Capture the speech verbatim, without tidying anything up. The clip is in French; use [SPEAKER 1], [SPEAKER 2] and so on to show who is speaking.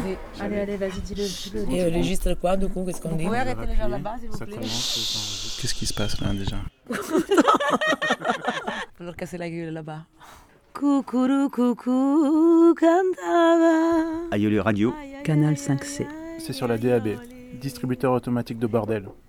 [SPEAKER 1] Oui. Allez, allez, vas-y, dis-le. dis-le, dis-le.
[SPEAKER 2] Et le registre quoi, du coup, qu'est-ce qu'on dit?
[SPEAKER 1] Vous pouvez arrêter les gens là-bas, s'il vous
[SPEAKER 3] Ça
[SPEAKER 1] plaît.
[SPEAKER 3] commence. Qu'est-ce qui se passe là déjà?
[SPEAKER 1] Faut leur casser la gueule là-bas. Coucou, coucou, cantava.
[SPEAKER 4] Aïe Radio.
[SPEAKER 5] Canal cinq C.
[SPEAKER 3] C'est sur la D A B, distributeur automatique de bordel.